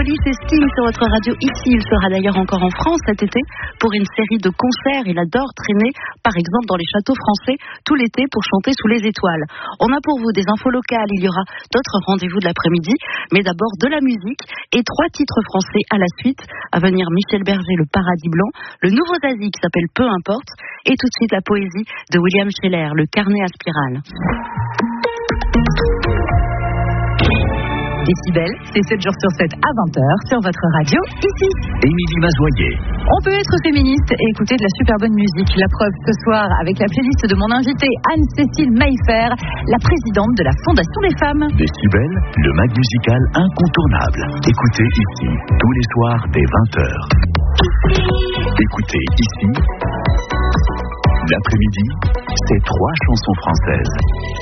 Police et Sting sur votre radio ici. Il sera d'ailleurs encore en France cet été pour une série de concerts. Il adore traîner, par exemple, dans les châteaux français tout l'été pour chanter sous les étoiles. On a pour vous des infos locales. Il y aura d'autres rendez-vous de l'après-midi, mais d'abord de la musique et 3 titres français à la suite. À venir, Michel Berger, Le Paradis Blanc, le nouveau Zazie qui s'appelle Peu importe, et tout de suite la poésie de William Scheller, Le Carnet à spirale. Décibel, c'est 7 jours sur 7 à 20h sur votre radio, ici. Émilie Mazoyer. On peut être féministe et écouter de la super bonne musique. La preuve ce soir avec la playlist de mon invitée Anne-Cécile Maillefer, la présidente de la Fondation des femmes. Décibel, le mag musical incontournable. Écoutez ici, tous les soirs dès 20h. Écoutez ici, l'après-midi, c'est 3 chansons françaises.